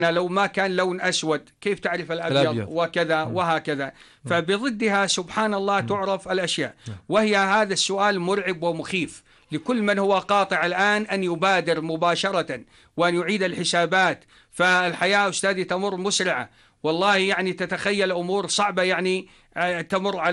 لو ما كان لون أسود كيف تعرف الأبيض وكذا وهكذا. فبضدها سبحان الله تعرف الأشياء. وهي هذا السؤال مرعب ومخيف لكل من هو قاطع الآن أن يبادر مباشرة وأن يعيد الحسابات. فالحياة أستاذي تمر مسرعة والله، يعني تتخيل أمور صعبة يعني تمر على